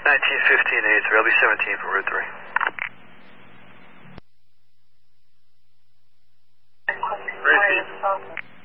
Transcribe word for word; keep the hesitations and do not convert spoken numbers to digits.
nineteen fifteen eighty-three, I'll be seventeen for Route three. Gracie.